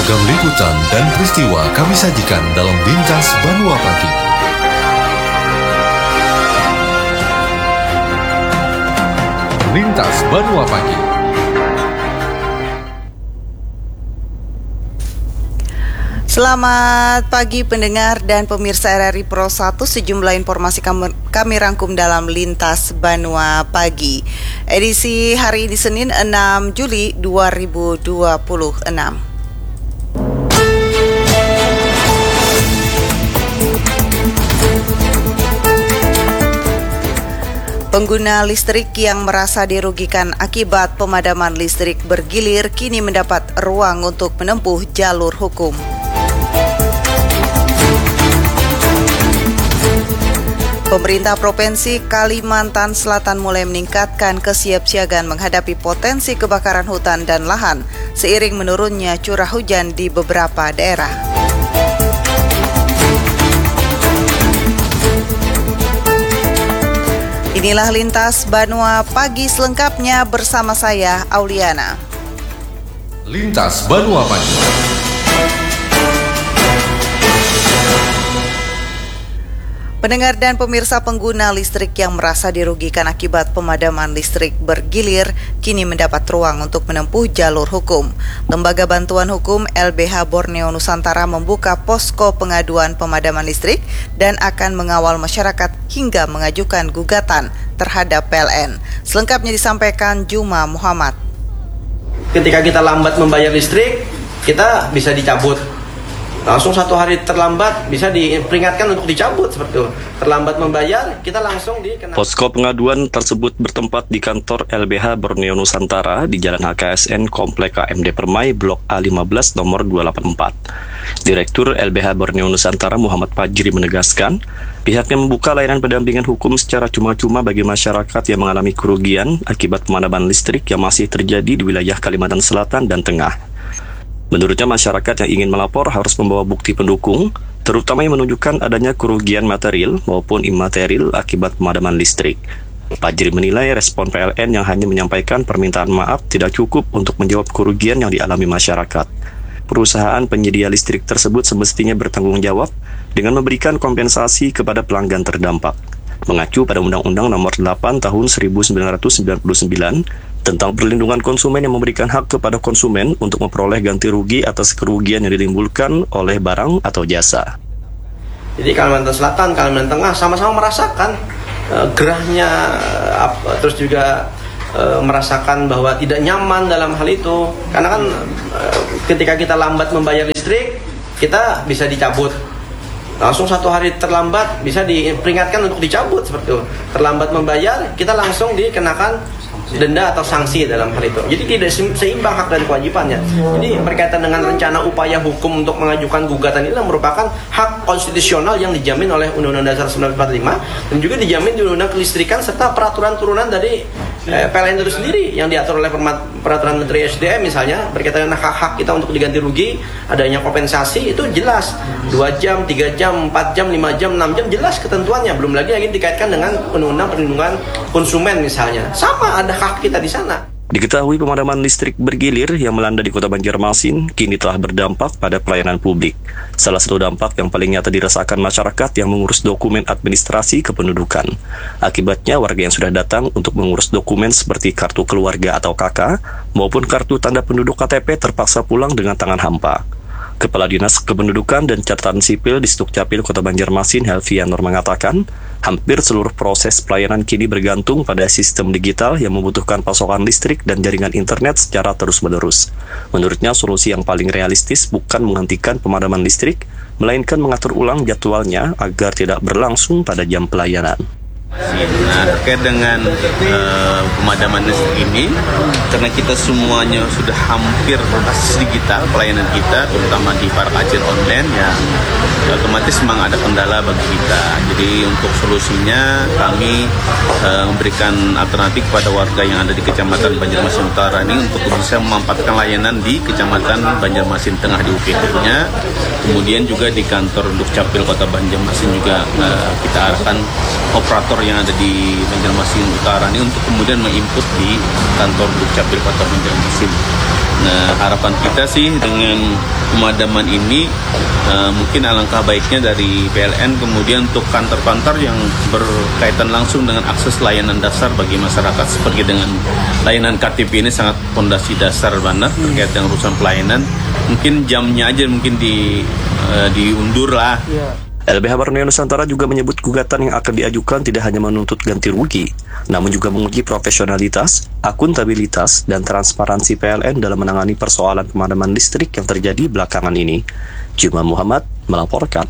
Beragam liputan dan peristiwa kami sajikan dalam Lintas Banua Pagi. Lintas Banua Pagi. Selamat pagi pendengar dan pemirsa RRI Pro 1. Sejumlah informasi kami rangkum dalam Lintas Banua Pagi. Edisi hari ini Senin 6 Juli 2026. Pengguna listrik yang merasa dirugikan akibat pemadaman listrik bergilir kini mendapat ruang untuk menempuh jalur hukum. Pemerintah Provinsi Kalimantan Selatan mulai meningkatkan kesiapsiagaan menghadapi potensi kebakaran hutan dan lahan seiring menurunnya curah hujan di beberapa daerah. Inilah Lintas Banua Pagi selengkapnya bersama saya, Auliana. Lintas Banua Pagi. Pendengar dan pemirsa, pengguna listrik yang merasa dirugikan akibat pemadaman listrik bergilir kini mendapat ruang untuk menempuh jalur hukum. Lembaga Bantuan Hukum LBH Borneo Nusantara membuka posko pengaduan pemadaman listrik dan akan mengawal masyarakat hingga mengajukan gugatan terhadap PLN. Selengkapnya disampaikan Juma Muhammad. Ketika kita lambat membayar listrik, kita bisa dicabut. Langsung 1 hari terlambat bisa diperingatkan untuk dicabut seperti itu. Terlambat membayar, kita langsung dikenakan. Posko pengaduan tersebut bertempat di kantor LBH Borneo Nusantara di Jalan HKSN Komplek KMD Permai Blok A15 nomor 284. Direktur LBH Borneo Nusantara Muhammad Fajri menegaskan, pihaknya membuka layanan pendampingan hukum secara cuma-cuma bagi masyarakat yang mengalami kerugian akibat pemadaman listrik yang masih terjadi di wilayah Kalimantan Selatan dan Tengah. Menurutnya, masyarakat yang ingin melapor harus membawa bukti pendukung, terutama yang menunjukkan adanya kerugian material maupun imaterial akibat pemadaman listrik. Fajri menilai respon PLN yang hanya menyampaikan permintaan maaf tidak cukup untuk menjawab kerugian yang dialami masyarakat. Perusahaan penyedia listrik tersebut semestinya bertanggung jawab dengan memberikan kompensasi kepada pelanggan terdampak. Mengacu pada Undang-Undang Nomor 8 Tahun 1999 tentang perlindungan konsumen yang memberikan hak kepada konsumen untuk memperoleh ganti rugi atas kerugian yang ditimbulkan oleh barang atau jasa. Jadi Kalimantan Selatan, Kalimantan Tengah sama-sama merasakan gerahnya, terus juga merasakan bahwa tidak nyaman dalam hal itu. Karena kan ketika kita lambat membayar listrik, kita bisa dicabut. Langsung 1 hari terlambat bisa diperingatkan untuk dicabut seperti itu. Terlambat membayar, kita langsung dikenakan denda atau sanksi dalam hal itu. Jadi tidak seimbang hak dan kewajibannya. Jadi berkaitan dengan rencana upaya hukum untuk mengajukan gugatan ini merupakan hak konstitusional yang dijamin oleh Undang-Undang Dasar 1945 dan juga dijamin di Undang-Undang Kelistrikan serta peraturan turunan dari PLN itu sendiri yang diatur oleh peraturan Menteri SDM misalnya berkaitan dengan hak-hak kita untuk diganti rugi, adanya kompensasi itu jelas 2 jam, 3 jam, 4 jam, 5 jam, 6 jam jelas ketentuannya. Belum lagi dikaitkan dengan Undang-Undang Perlindungan Konsumen misalnya. Sama ada hak kita di sana. Diketahui pemadaman listrik bergilir yang melanda di Kota Banjarmasin kini telah berdampak pada pelayanan publik. Salah satu dampak yang paling nyata dirasakan masyarakat yang mengurus dokumen administrasi kependudukan. Akibatnya warga yang sudah datang untuk mengurus dokumen seperti kartu keluarga atau KK maupun kartu tanda penduduk KTP terpaksa pulang dengan tangan hampa. Kepala Dinas Kependudukan dan Catatan Sipil di Sdukcapil Kota Banjarmasin, Helvian Nur mengatakan, hampir seluruh proses pelayanan kini bergantung pada sistem digital yang membutuhkan pasokan listrik dan jaringan internet secara terus-menerus. Menurutnya, solusi yang paling realistis bukan menghentikan pemadaman listrik, melainkan mengatur ulang jadwalnya agar tidak berlangsung pada jam pelayanan. Nah, terkait dengan pemadaman listrik ini, karena kita semuanya sudah hampir berbasis digital pelayanan kita, terutama di para kajian online ya, otomatis memang ada kendala bagi kita. Jadi untuk solusinya kami memberikan alternatif kepada warga yang ada di Kecamatan Banjarmasin Utara ini untuk bisa memanfaatkan layanan di Kecamatan Banjarmasin Tengah di UPT-nya. Kemudian juga di kantor Dukcapil Kota Banjarmasin juga kita arahkan operator yang ada di Banjarmasin Utara ini untuk kemudian menginput di kantor Dukcapil Kota Banjarmasin. Nah, harapan kita sih dengan pemadaman ini mungkin alangkah baiknya dari PLN kemudian untuk kantor-kantor yang berkaitan langsung dengan akses layanan dasar bagi masyarakat seperti dengan layanan KTP ini sangat fondasi dasar banget terkait dengan urusan pelayanan. Mungkin jamnya aja mungkin diundur lah. LBH Borneo Nusantara juga menyebut gugatan yang akan diajukan tidak hanya menuntut ganti rugi, namun juga menguji profesionalitas, akuntabilitas, dan transparansi PLN dalam menangani persoalan pemadaman listrik yang terjadi belakangan ini. Juma Muhammad melaporkan.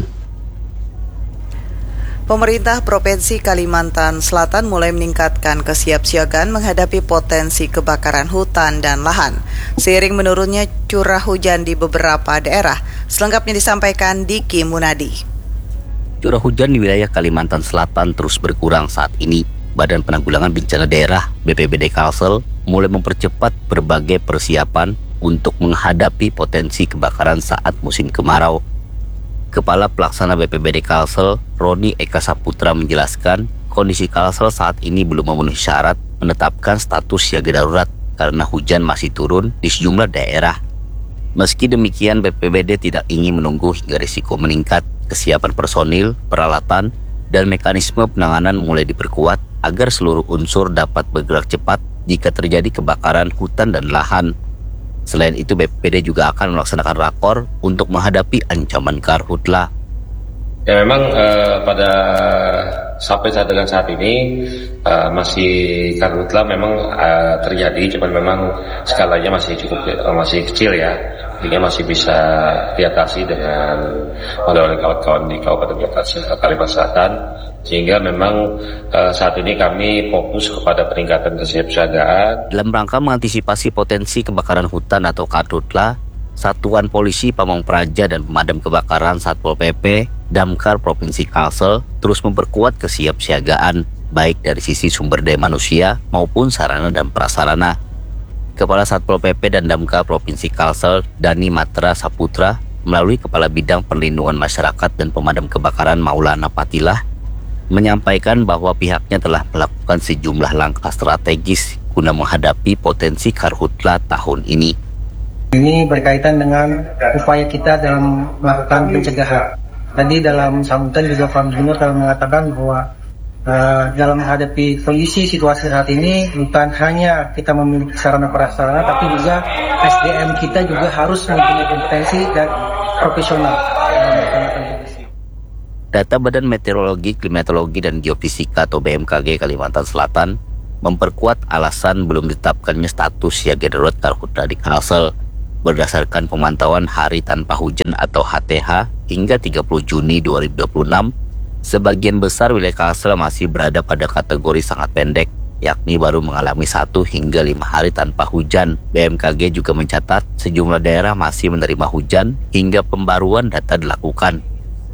Pemerintah Provinsi Kalimantan Selatan mulai meningkatkan kesiapsiagaan menghadapi potensi kebakaran hutan dan lahan, seiring menurunnya curah hujan di beberapa daerah. Selengkapnya disampaikan Diki Munadi. Curah hujan di wilayah Kalimantan Selatan terus berkurang saat ini. Badan Penanggulangan Bencana Daerah BPBD Kalsel mulai mempercepat berbagai persiapan untuk menghadapi potensi kebakaran saat musim kemarau. Kepala Pelaksana BPBD Kalsel, Roni Eka Saputra menjelaskan, kondisi Kalsel saat ini belum memenuhi syarat menetapkan status siaga darurat karena hujan masih turun di sejumlah daerah. Meski demikian, BPBD tidak ingin menunggu hingga risiko meningkat. Kesiapan personil, peralatan, dan mekanisme penanganan mulai diperkuat agar seluruh unsur dapat bergerak cepat jika terjadi kebakaran hutan dan lahan. Selain itu, BPBD juga akan melaksanakan rakor untuk menghadapi ancaman karhutla. Ya memang sampai saat ini masih karhutla memang terjadi, cuman memang skalanya masih kecil ya. Artinya masih bisa diatasi dengan oleh kawan-kawan di Kabupaten Kalimantan Selatan, sehingga memang saat ini kami fokus kepada peningkatan kesiapsiagaan. Dalam rangka mengantisipasi potensi kebakaran hutan atau karhutla, Satuan Polisi Pamong Praja dan Pemadam Kebakaran Satpol PP, Damkar Provinsi Kalsel terus memperkuat kesiapsiagaan baik dari sisi sumber daya manusia maupun sarana dan prasarana. Kepala Satpol PP dan Damkar Provinsi Kalsel, Dani Matra Saputra, melalui Kepala Bidang Perlindungan Masyarakat dan Pemadam Kebakaran Maulana Patilah, menyampaikan bahwa pihaknya telah melakukan sejumlah langkah strategis guna menghadapi potensi karhutla tahun ini. Ini berkaitan dengan upaya kita dalam melakukan pencegahan. Tadi dalam sambutan juga Pak Gubernur telah mengatakan bahwa dalam menghadapi kondisi situasi saat ini bukan hanya kita memiliki sarana prasarana, tapi juga SDM kita juga harus mempunyai kompetensi dan profesional. Data Badan Meteorologi, Klimatologi, dan Geofisika atau BMKG Kalimantan Selatan memperkuat alasan belum ditetapkannya status siaga darurat karhutla di Kalsel. Berdasarkan pemantauan hari tanpa hujan atau HTH hingga 30 Juni 2026, sebagian besar wilayah Kalsel masih berada pada kategori sangat pendek, yakni baru mengalami 1 hingga 5 hari tanpa hujan. BMKG juga mencatat sejumlah daerah masih menerima hujan hingga pembaruan data dilakukan.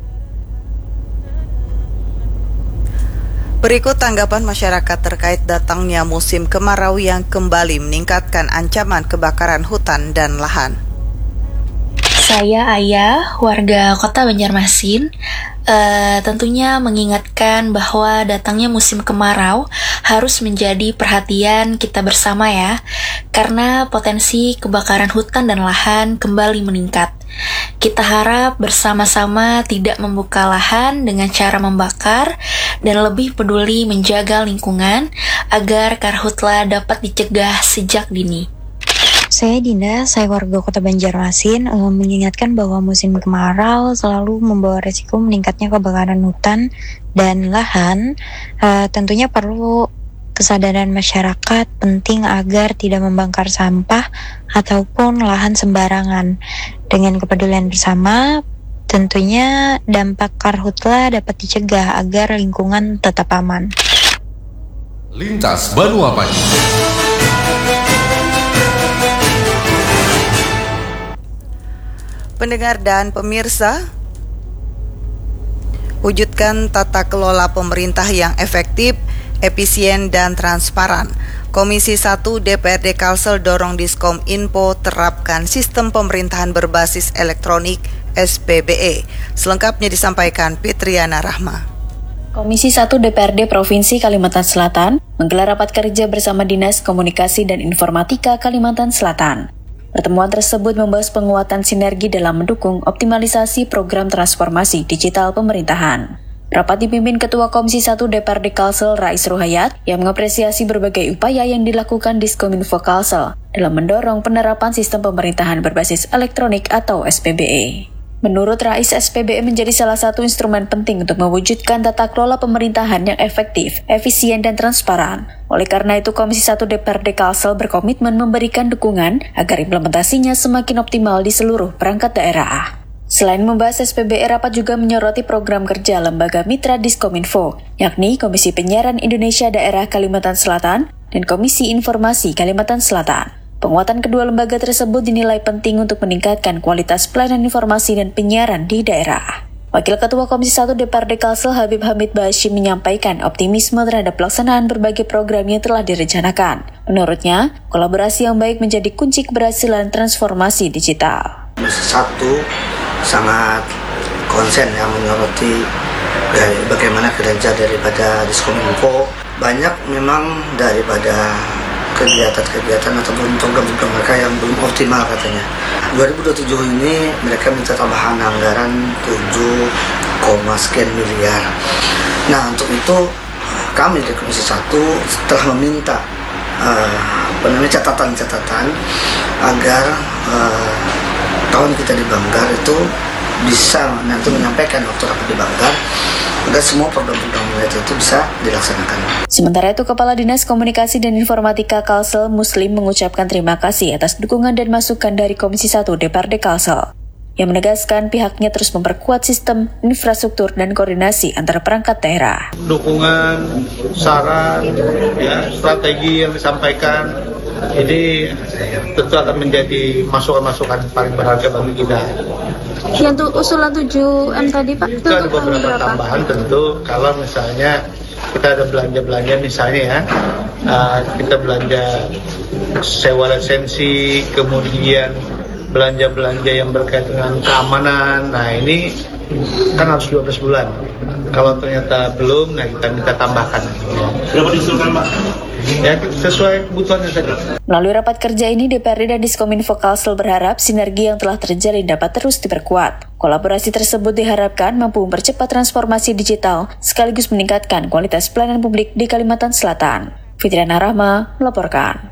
Berikut tanggapan masyarakat terkait datangnya musim kemarau yang kembali meningkatkan ancaman kebakaran hutan dan lahan. Saya Ayah, warga Kota Banjarmasin, tentunya mengingatkan bahwa datangnya musim kemarau harus menjadi perhatian kita bersama ya, karena potensi kebakaran hutan dan lahan kembali meningkat. Kita harap bersama-sama tidak membuka lahan dengan cara membakar dan lebih peduli menjaga lingkungan agar karhutla dapat dicegah sejak dini. Saya Dinda, saya warga Kota Banjarmasin, mengingatkan bahwa musim kemarau selalu membawa resiko meningkatnya kebakaran hutan dan lahan. Tentunya perlu kesadaran masyarakat penting agar tidak membakar sampah ataupun lahan sembarangan. Dengan kepedulian bersama, tentunya dampak karhutla dapat dicegah agar lingkungan tetap aman. Lintas Banua Pagi. Pendengar dan pemirsa, wujudkan tata kelola pemerintah yang efektif, efisien, dan transparan. Komisi 1 DPRD Kalsel dorong Diskom Info terapkan sistem pemerintahan berbasis elektronik SPBE. Selengkapnya disampaikan Fitriana Rahma. Komisi 1 DPRD Provinsi Kalimantan Selatan menggelar rapat kerja bersama Dinas Komunikasi dan Informatika Kalimantan Selatan. Pertemuan tersebut membahas penguatan sinergi dalam mendukung optimalisasi program transformasi digital pemerintahan. Rapat dipimpin Ketua Komisi 1 DPRD Kalsel Rais Ruhayat yang mengapresiasi berbagai upaya yang dilakukan Diskominfo Kalsel dalam mendorong penerapan sistem pemerintahan berbasis elektronik atau SPBE. Menurut Rais, SPBE menjadi salah satu instrumen penting untuk mewujudkan tata kelola pemerintahan yang efektif, efisien, dan transparan. Oleh karena itu, Komisi 1 DPRD Kalsel berkomitmen memberikan dukungan agar implementasinya semakin optimal di seluruh perangkat daerah. Selain membahas SPBE, rapat juga menyoroti program kerja Lembaga Mitra Diskominfo, yakni Komisi Penyiaran Indonesia Daerah Kalimantan Selatan dan Komisi Informasi Kalimantan Selatan. Penguatan kedua lembaga tersebut dinilai penting untuk meningkatkan kualitas pelayanan informasi dan penyiaran di daerah. Wakil Ketua Komisi 1 DPRD Kalsel Habib Hamid Bashim menyampaikan optimisme terhadap pelaksanaan berbagai program yang telah direncanakan. Menurutnya, kolaborasi yang baik menjadi kunci keberhasilan transformasi digital. Komisi 1 sangat konsen yang menyoroti bagaimana kinerja daripada Diskominfo. Banyak memang daripada kegiatan-kegiatan ataupun program-program mereka yang belum optimal katanya. 2027 ini mereka minta tambahan anggaran 7, sekian miliar. Nah, untuk itu kami di Komisi 1 telah meminta catatan-catatan agar tahun kita di Banggar itu bisa nanti menyampaikan waktu rapat di Banggar agar semua program-program itu bisa dilaksanakan. Sementara itu, Kepala Dinas Komunikasi dan Informatika Kalsel Muslim mengucapkan terima kasih atas dukungan dan masukan dari Komisi 1 DPRD Kalsel, yang menegaskan pihaknya terus memperkuat sistem, infrastruktur, dan koordinasi antara perangkat daerah. Dukungan, saran, strategi yang disampaikan ini tentu akan menjadi masukan-masukan paling berharga bagi kita. Yang untuk usulan 7M tadi Pak, itu ada beberapa tambahan tentu kalau misalnya kita ada belanja-belanja misalnya kita belanja sewa lisensi, kemudian belanja-belanja yang berkaitan dengan keamanan. Nah ini kan harus 12 bulan. Kalau ternyata belum, nah kita minta tambahkan. Berapa diusulkan Pak? Ya, sesuai kebutuhannya tadi. Melalui rapat kerja ini, DPRD dan Diskominfo Kalsel berharap sinergi yang telah terjalin dapat terus diperkuat. Kolaborasi tersebut diharapkan mampu mempercepat transformasi digital sekaligus meningkatkan kualitas pelayanan publik di Kalimantan Selatan. Fitriana Rahma melaporkan.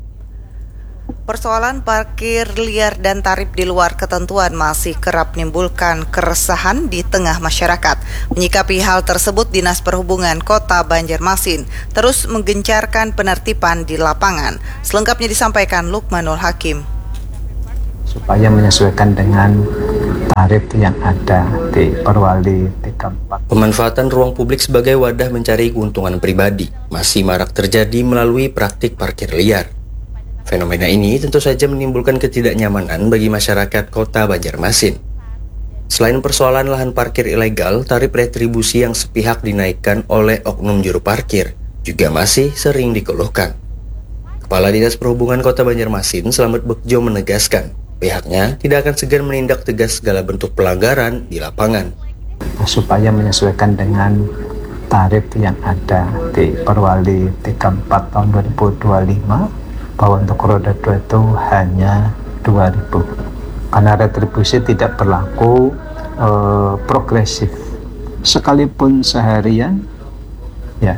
Persoalan parkir liar dan tarif di luar ketentuan masih kerap menimbulkan keresahan di tengah masyarakat. Menyikapi hal tersebut, Dinas Perhubungan Kota Banjarmasin terus menggencarkan penertiban di lapangan. Selengkapnya disampaikan Lukmanul Hakim. Supaya menyesuaikan dengan tarif yang ada di Perwali 34. Pemanfaatan ruang publik sebagai wadah mencari keuntungan pribadi masih marak terjadi melalui praktik parkir liar. Fenomena ini tentu saja menimbulkan ketidaknyamanan bagi masyarakat Kota Banjarmasin. Selain persoalan lahan parkir ilegal, tarif retribusi yang sepihak dinaikkan oleh oknum juru parkir juga masih sering dikeluhkan. Kepala Dinas Perhubungan Kota Banjarmasin, Slamet Bekjo, menegaskan pihaknya tidak akan segan menindak tegas segala bentuk pelanggaran di lapangan. Supaya menyesuaikan dengan tarif yang ada di Perwali 34 tahun 2025, bahwa untuk roda 2 itu hanya 2.000 karena retribusi tidak berlaku progresif, sekalipun seharian ya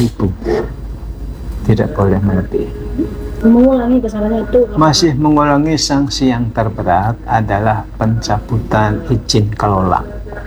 2.000, tidak boleh melebihi. Mengulangi kesalahan itu masih mengulangi, sanksi yang terberat adalah pencabutan izin kelola.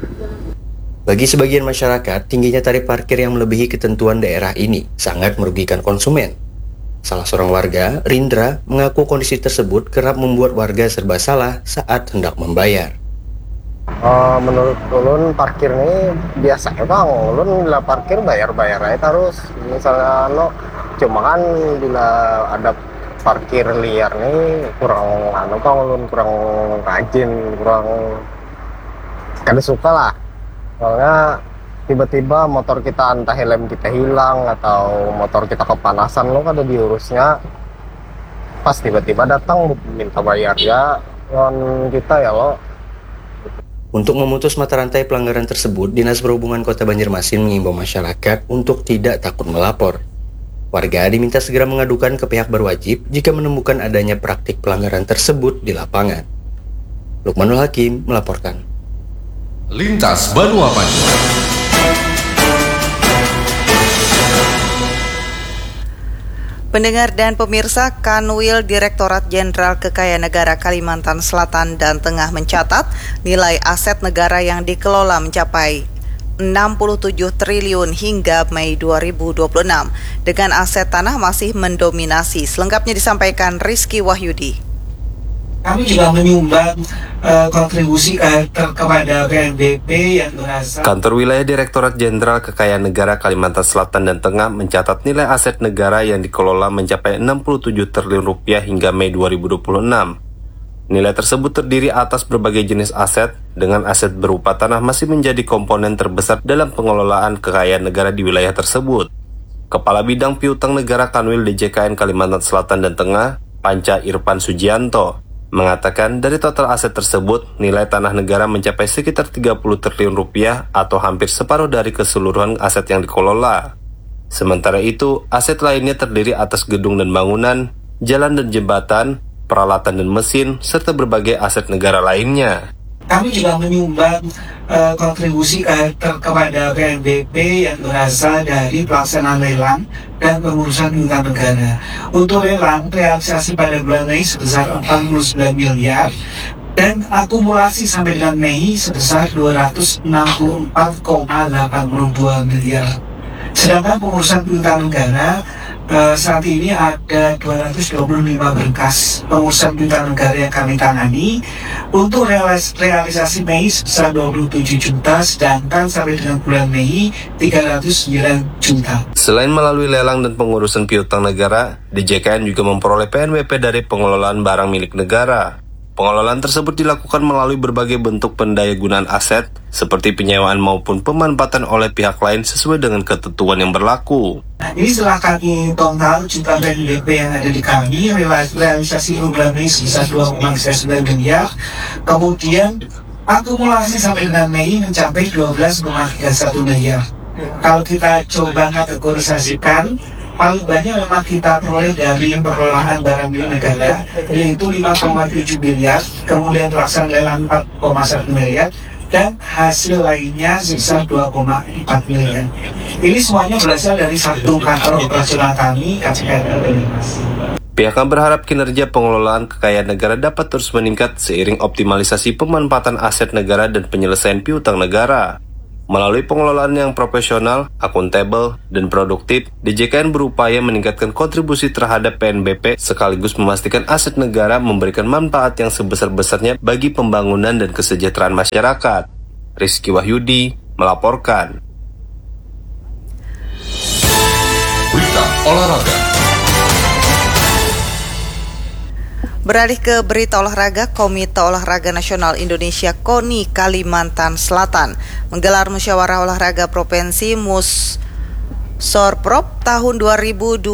Bagi sebagian masyarakat, tingginya tarif parkir yang melebihi ketentuan daerah ini sangat merugikan konsumen. Salah seorang warga, Rindra, mengaku kondisi tersebut kerap membuat warga serba salah saat hendak membayar. Menurut ulun parkir ini biasa ya bang, ulun bila parkir bayar aja terus. Misalnya cuma kan bila ada parkir liar nih kurang bang, ulun kurang rajin, kurang kada suka lah. Soalnya tiba-tiba motor kita entah helm kita hilang atau motor kita kepanasan kada diurusnya, pas tiba-tiba datang minta bayar ya, kita ya Untuk memutus mata rantai pelanggaran tersebut, Dinas Perhubungan Kota Banjarmasin mengimbau masyarakat untuk tidak takut melapor. Warga diminta segera mengadukan ke pihak berwajib jika menemukan adanya praktik pelanggaran tersebut di lapangan. Lukmanul Hakim melaporkan. Lintas Banua Pagi. Pendengar dan pemirsa, Kanwil Direktorat Jenderal Kekayaan Negara Kalimantan Selatan dan Tengah mencatat nilai aset negara yang dikelola mencapai 67 triliun hingga Mei 2026. Dengan aset tanah masih mendominasi. Selengkapnya disampaikan Rizky Wahyudi. Kami juga menyumbang kontribusi kepada BNPB yang berasal. Kantor Wilayah Direktorat Jenderal Kekayaan Negara Kalimantan Selatan dan Tengah mencatat nilai aset negara yang dikelola mencapai 67 triliun rupiah hingga Mei 2026. Nilai tersebut terdiri atas berbagai jenis aset, dengan aset berupa tanah masih menjadi komponen terbesar dalam pengelolaan kekayaan negara di wilayah tersebut. Kepala Bidang Piutang Negara Kanwil DJKN Kalimantan Selatan dan Tengah, Panca Irfan Sujianto, mengatakan dari total aset tersebut, nilai tanah negara mencapai sekitar 30 triliun rupiah atau hampir separuh dari keseluruhan aset yang dikelola. Sementara itu, aset lainnya terdiri atas gedung dan bangunan, jalan dan jembatan, peralatan dan mesin, serta berbagai aset negara lainnya. Kami juga menyumbang kontribusi kepada BNPB yang berasal dari pelaksanaan lelang dan pengurusan piutang negara. Untuk lelang, realisasi pada bulan Mei sebesar 49 miliar dan akumulasi sampai dengan Mei sebesar 264,82 miliar. Sedangkan pengurusan piutang negara saat ini ada 225 berkas pengurusan piutang negara yang kami tangani. Untuk realisasi Mei sebesar 27 juta, sedangkan sampai dengan bulan Mei 309 juta. Selain melalui lelang dan pengurusan piutang negara, DJKN juga memperoleh PNBP dari pengelolaan barang milik negara. Pengelolaan tersebut dilakukan melalui berbagai bentuk pendayagunaan aset, seperti penyewaan maupun pemanfaatan oleh pihak lain sesuai dengan ketentuan yang berlaku. Ini setelah kami total jumlah PNBP yang ada di kami, realisasi bulan Mei sebesar 2,9 miliar, kemudian akumulasi sampai dengan Mei mencapai 12,31 miliar. Kalau kita coba kategorisasikan, paling banyak memang kita peroleh dari pengelolaan barang milik negara, yaitu 5,7 miliar, kemudian pelaksanaan lelang 4,1 miliar, dan hasil lainnya sebesar 2,4 miliar. Ini semuanya berasal dari satu kantor operasional kami, KCKN. Pihaknya berharap kinerja pengelolaan kekayaan negara dapat terus meningkat seiring optimalisasi pemanfaatan aset negara dan penyelesaian piutang negara. Melalui pengelolaan yang profesional, akuntabel, dan produktif, DJKN berupaya meningkatkan kontribusi terhadap PNBP sekaligus memastikan aset negara memberikan manfaat yang sebesar-besarnya bagi pembangunan dan kesejahteraan masyarakat. Rizky Wahyudi melaporkan. Berita olahraga. Beralih ke berita olahraga, Komite Olahraga Nasional Indonesia KONI Kalimantan Selatan menggelar musyawarah olahraga provinsi Musorprov tahun 2026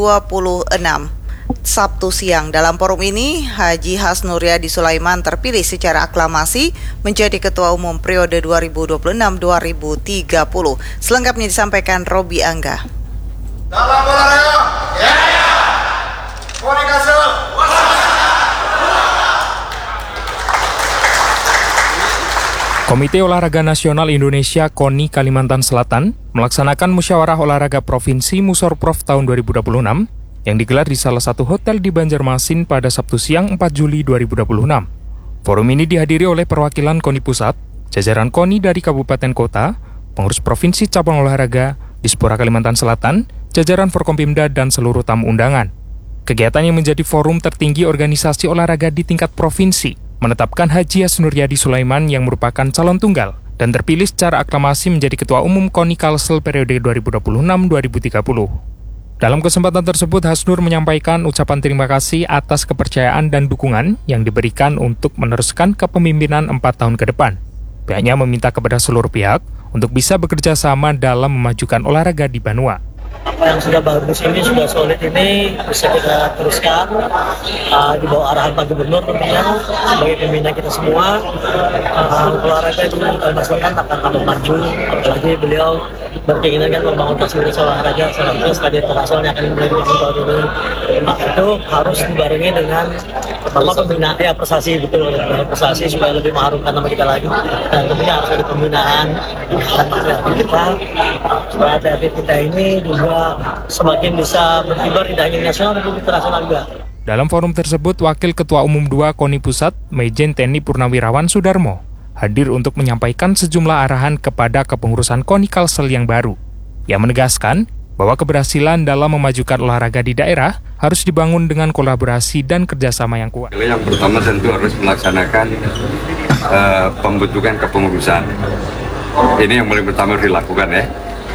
Sabtu siang. Dalam forum ini, Haji Hasnuryadi Sulaiman terpilih secara aklamasi menjadi Ketua Umum periode 2026-2030. Selengkapnya disampaikan Robi Angga. Dalam olahraga, ya. Komite Olahraga Nasional Indonesia KONI Kalimantan Selatan melaksanakan musyawarah olahraga provinsi Musorprov tahun 2026 yang digelar di salah satu hotel di Banjarmasin pada Sabtu siang 4 Juli 2026. Forum ini dihadiri oleh perwakilan KONI Pusat, jajaran KONI dari kabupaten kota, pengurus provinsi cabang olahraga, Dispora Kalimantan Selatan, jajaran Forkompimda, dan seluruh tamu undangan. Kegiatan yang menjadi forum tertinggi organisasi olahraga di tingkat provinsi menetapkan Haji Hasnuryadi Sulaiman yang merupakan calon tunggal dan terpilih secara aklamasi menjadi Ketua Umum KONI Kalsel periode 2026-2030. Dalam kesempatan tersebut, Hasnur menyampaikan ucapan terima kasih atas kepercayaan dan dukungan yang diberikan untuk meneruskan kepemimpinan 4 tahun ke depan. Pihaknya meminta kepada seluruh pihak untuk bisa bekerja sama dalam memajukan olahraga di Banua. apa yang sudah bagus ini, sudah solid ini bisa kita teruskan di bawah arahan Pak Gubernur tentunya sebagai pembina kita semua. Olahraga di Kalimantan Selatan akan tambah maju, apalagi beliau berkeinginan kan membangun fasilitas olahraga terus tadi internasionalnya akan dimulai di tahun ini. Maka itu harus dibarengi dengan pembinaan prestasi, betul, prestasi supaya lebih mengharumkan nama kita lagi. Dan tentunya harus ada pembinaan kita supaya atlet kita ini juga semakin bisa berkibar tidak hanya nasional tapi internasional juga. Dalam forum tersebut, Wakil Ketua Umum 2 KONI Pusat, Majen TNI Purnawirawan Sudarmo, hadir untuk menyampaikan sejumlah arahan kepada kepengurusan KONI Kalsel yang baru. Yang menegaskan bahwa keberhasilan dalam memajukan olahraga di daerah harus dibangun dengan kolaborasi dan kerjasama yang kuat. Yang pertama tentu harus melaksanakan pembentukan kepengurusan. Ini yang paling pertama dilakukan ya.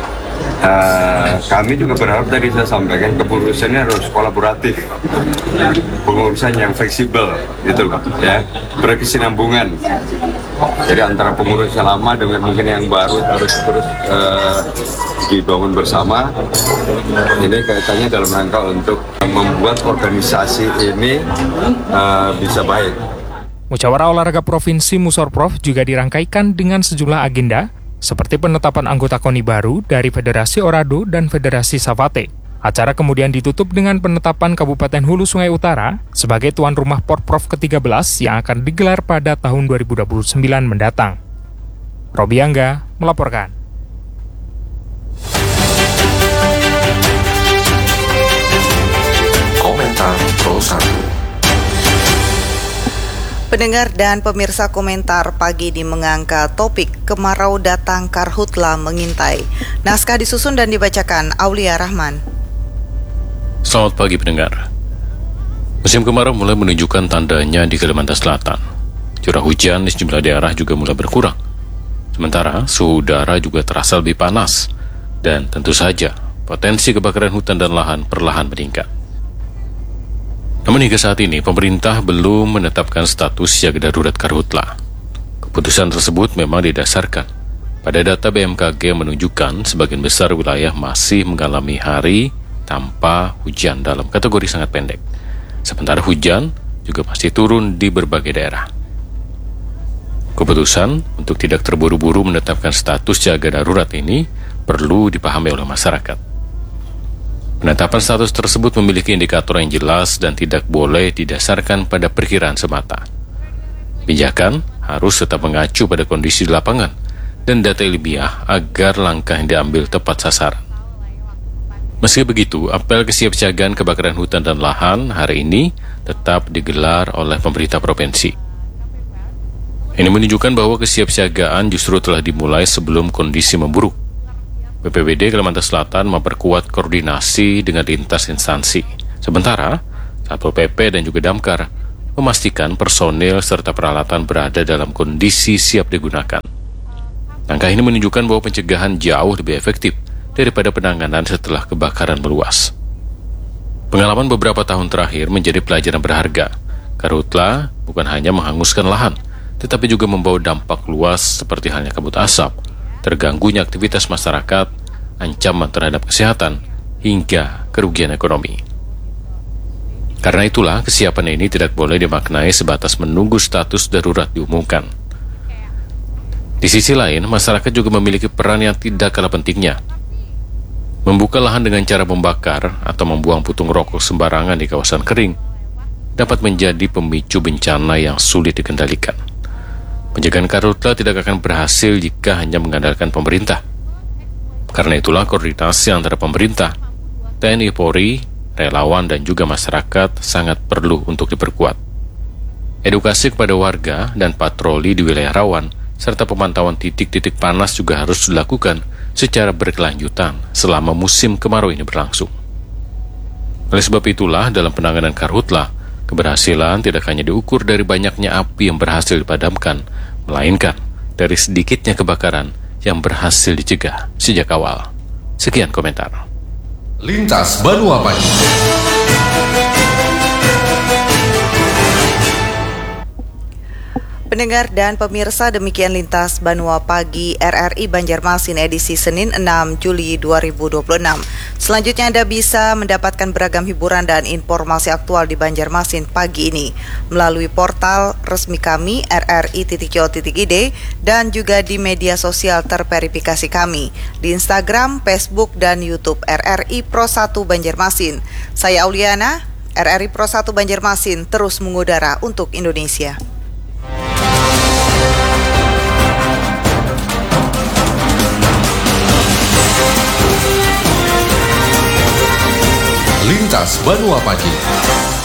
Kami juga berharap tadi saya sampaikan kepengurusannya harus kolaboratif, pengurusan yang fleksibel gitu loh ya, berkesinambungan. Jadi antara pengurus yang lama dengan mungkin yang baru harus terus dibangun bersama. Ini kaitannya dalam rangka untuk membuat organisasi ini bisa baik. Musyawarah Olahraga Provinsi Musorprov juga dirangkaikan dengan sejumlah agenda seperti penetapan anggota KONI baru dari Federasi Orado dan Federasi Savate. Acara kemudian ditutup dengan penetapan Kabupaten Hulu Sungai Utara sebagai tuan rumah Porprov ke-13 yang akan digelar pada tahun 2029 mendatang. Robi Angga melaporkan. Komentar Pro 1. Pendengar dan pemirsa, komentar pagi ini mengangkat topik kemarau datang karhutla mengintai. Naskah disusun dan dibacakan Aulia Rahman. Selamat pagi pendengar. Musim kemarau mulai menunjukkan tandanya di Kalimantan Selatan. Curah hujan di sejumlah daerah juga mulai berkurang. Sementara suhu udara juga terasa lebih panas. Dan tentu saja potensi kebakaran hutan dan lahan perlahan meningkat. Namun hingga saat ini, pemerintah belum menetapkan status siaga darurat karhutla. Keputusan tersebut memang didasarkan pada data BMKG menunjukkan sebagian besar wilayah masih mengalami hari tanpa hujan dalam kategori sangat pendek. Sementara hujan juga masih turun di berbagai daerah. Keputusan untuk tidak terburu-buru menetapkan status siaga darurat ini perlu dipahami oleh masyarakat. Penetapan status tersebut memiliki indikator yang jelas dan tidak boleh didasarkan pada perkiraan semata. Kebijakan harus tetap mengacu pada kondisi di lapangan dan data ilmiah agar langkah yang diambil tepat sasaran. Meski begitu, apel kesiapsiagaan kebakaran hutan dan lahan hari ini tetap digelar oleh pemerintah provinsi. Ini menunjukkan bahwa kesiapsiagaan justru telah dimulai sebelum kondisi memburuk. BPBD Kalimantan Selatan memperkuat koordinasi dengan lintas instansi. Sementara, Satpol PP dan juga Damkar memastikan personil serta peralatan berada dalam kondisi siap digunakan. Langkah ini menunjukkan bahwa pencegahan jauh lebih efektif daripada penanganan setelah kebakaran meluas. Pengalaman beberapa tahun terakhir menjadi pelajaran berharga. Karhutla bukan hanya menghanguskan lahan, tetapi juga membawa dampak luas seperti halnya kabut asap, terganggunya aktivitas masyarakat, ancaman terhadap kesehatan, hingga kerugian ekonomi. Karena itulah, kesiapan ini tidak boleh dimaknai sebatas menunggu status darurat diumumkan. Di sisi lain, masyarakat juga memiliki peran yang tidak kalah pentingnya. Membuka lahan dengan cara membakar atau membuang putung rokok sembarangan di kawasan kering dapat menjadi pemicu bencana yang sulit dikendalikan. Pencegahan karhutla tidak akan berhasil jika hanya mengandalkan pemerintah. Karena itulah koordinasi antara pemerintah, TNI Polri, relawan dan juga masyarakat sangat perlu untuk diperkuat. Edukasi kepada warga dan patroli di wilayah rawan, serta pemantauan titik-titik panas juga harus dilakukan secara berkelanjutan selama musim kemarau ini berlangsung. Oleh sebab itulah, dalam penanganan karhutla, keberhasilan tidak hanya diukur dari banyaknya api yang berhasil dipadamkan, melainkan dari sedikitnya kebakaran yang berhasil dicegah sejak awal. Sekian komentar. Lintas Banua Pagi. Pendengar dan pemirsa, demikian Lintas Banua Pagi RRI Banjarmasin edisi Senin 6 Juli 2026. Selanjutnya Anda bisa mendapatkan beragam hiburan dan informasi aktual di Banjarmasin pagi ini melalui portal resmi kami rri.co.id dan juga di media sosial terverifikasi kami di Instagram, Facebook, dan YouTube RRI Pro 1 Banjarmasin. Saya Auliana, RRI Pro 1 Banjarmasin terus mengudara untuk Indonesia. Lintas Banua Pagi.